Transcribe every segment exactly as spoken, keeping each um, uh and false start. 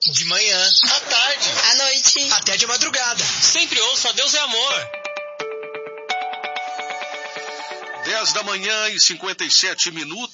De manhã, à tarde, à noite, até de madrugada. Sempre ouço a Deus é Amor. dez da manhã e cinquenta e sete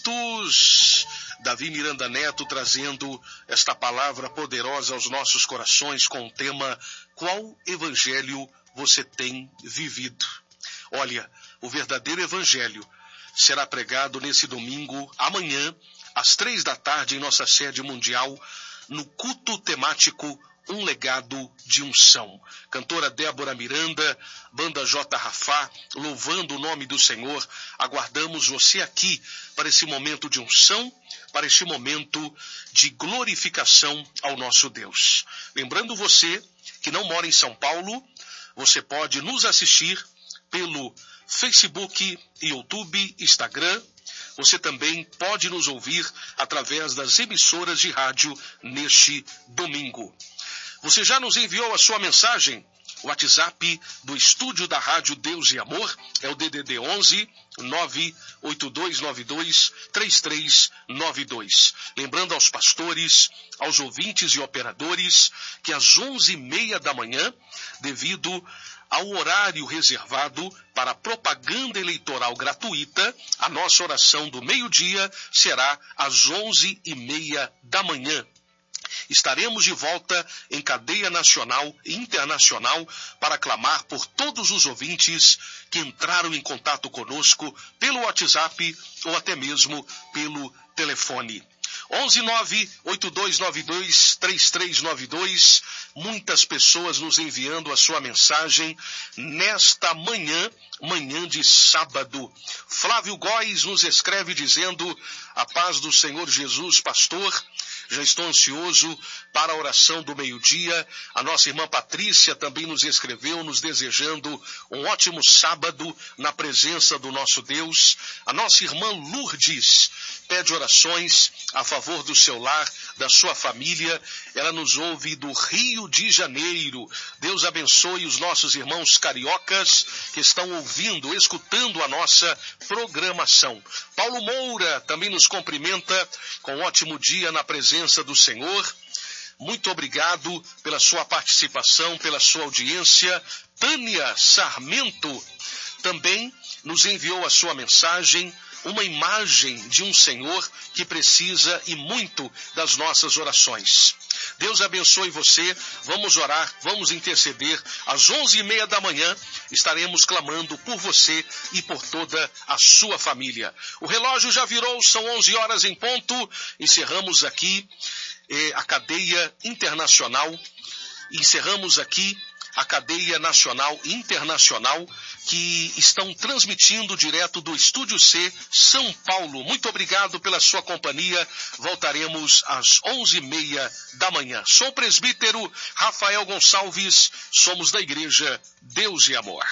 minutos. Davi Miranda Neto trazendo esta palavra poderosa aos nossos corações com o tema: qual evangelho você tem vivido? Olha, o verdadeiro evangelho será pregado nesse domingo, amanhã, às três da tarde, em nossa sede mundial, no culto temático Um Legado de Unção. Cantora Débora Miranda, Banda J. Rafá, louvando o nome do Senhor. Aguardamos você aqui para esse momento de unção, para este momento de glorificação ao nosso Deus. Lembrando você que não mora em São Paulo, você pode nos assistir pelo Facebook, YouTube, Instagram. Você também pode nos ouvir através das emissoras de rádio neste domingo. Você já nos enviou a sua mensagem? O WhatsApp do estúdio da Rádio Deus e Amor é o D D D onze nove oito dois nove dois três três nove dois. Lembrando aos pastores, aos ouvintes e operadores que às onze e meia da manhã, devido ao horário reservado para propaganda eleitoral gratuita, a nossa oração do meio-dia será às onze e meia da manhã. Estaremos de volta em cadeia nacional e internacional para clamar por todos os ouvintes que entraram em contato conosco pelo WhatsApp ou até mesmo pelo telefone. onze nove oito dois nove dois três três nove dois. Muitas pessoas nos enviando a sua mensagem nesta manhã, manhã de sábado. Flávio Góes nos escreve dizendo: a paz do Senhor Jesus, pastor. Já estou ansioso para a oração do meio-dia. A nossa irmã Patrícia também nos escreveu, nos desejando um ótimo sábado na presença do nosso Deus. A nossa irmã Lourdes pede orações a favor do seu lar, da sua família. Ela nos ouve do Rio de Janeiro. Deus abençoe os nossos irmãos cariocas que estão ouvindo, escutando a nossa programação. Paulo Moura também nos cumprimenta com um ótimo dia na presença do Senhor. Muito obrigado pela sua participação, pela sua audiência. Tânia Sarmento também nos enviou a sua mensagem, uma imagem de um Senhor que precisa e muito das nossas orações. Deus abençoe você. Vamos orar, vamos interceder. Às onze e meia da manhã estaremos clamando por você e por toda a sua família. O relógio já virou, são onze horas em ponto. Encerramos aqui eh, a cadeia internacional. Encerramos aqui a cadeia nacional e internacional que estão transmitindo direto do Estúdio C, São Paulo. Muito obrigado pela sua companhia. Voltaremos às onze e meia da manhã. Sou o presbítero Rafael Gonçalves. Somos da Igreja Deus e Amor.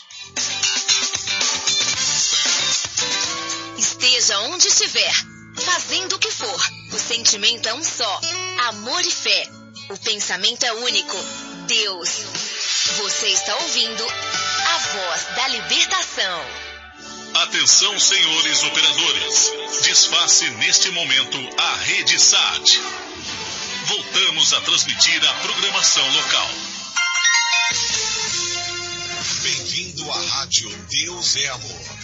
Esteja onde estiver, fazendo o que for, o sentimento é um só: amor e fé. O pensamento é único: Deus. Você está ouvindo a Voz da Libertação. Atenção, senhores operadores. Desface neste momento a rede S A T. Voltamos a transmitir a programação local. Bem-vindo à Rádio Deus é Amor.